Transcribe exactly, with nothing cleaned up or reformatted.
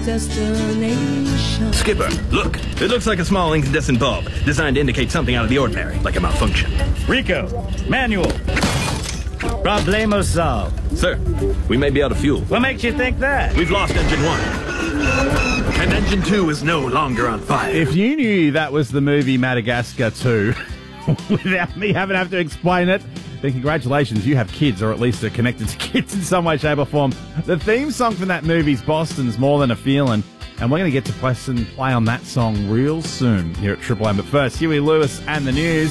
destination. Skipper, look. It looks like a small incandescent bulb, designed to indicate something out of the ordinary, like a malfunction. Rico, manual. Problemo solved. Sir, we may be out of fuel. What makes you think that? We've lost engine one. And engine two is no longer on fire. If you knew that was the movie Madagascar two, without me having to have to explain it, then congratulations, you have kids, or at least are connected to kids in some way, shape or form. The theme song from that movie is Boston's More Than a Feeling, and we're going to get to play, play on that song real soon here at Triple M. But first, Huey Lewis and the news.